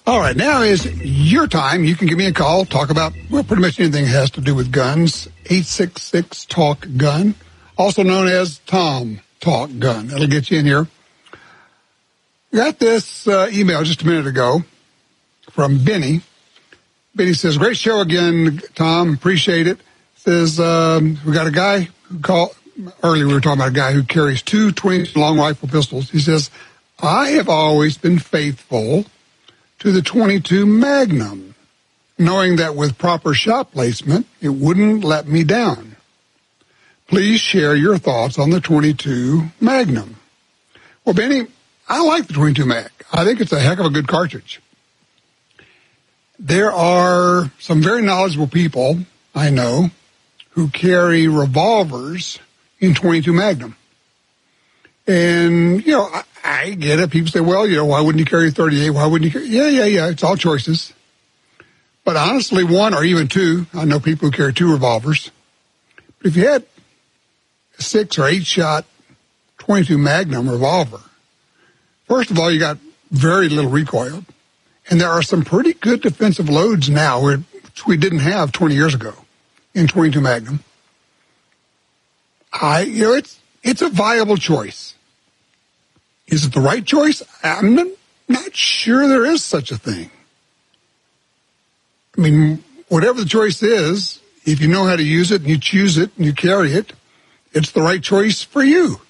All right, now is your time. You can give me a call, talk about, well, pretty much anything that has to do with guns. 866-TALK-GUN, also known as Tom Talk Gun. That'll get you in here. Got this email just a minute ago from Benny. Benny says, great show again, Tom. Appreciate it. Says, we got a guy who called, earlier we were talking about a guy who carries 2 22 long rifle pistols. He says, I have always been faithful to the 22 Magnum, knowing that with proper shot placement, it wouldn't let me down. Please share your thoughts on the 22 Magnum. Well, Benny, I like the 22 Mag. I think it's a heck of a good cartridge. There are some very knowledgeable people I know who carry revolvers in 22 Magnum. And, I get it. People say, well, why wouldn't you carry a 38? Why wouldn't you carry? Yeah. It's all choices. But honestly, 1 or even 2, I know people who carry 2 revolvers. But if you had a 6 or 8 shot 22 Magnum revolver, first of all, you got very little recoil. And there are some pretty good defensive loads now, which we didn't have 20 years ago in 22 Magnum. It's a viable choice. Is it the right choice? I'm not sure there is such a thing. I mean, whatever the choice is, if you know how to use it and you choose it and you carry it, it's the right choice for you.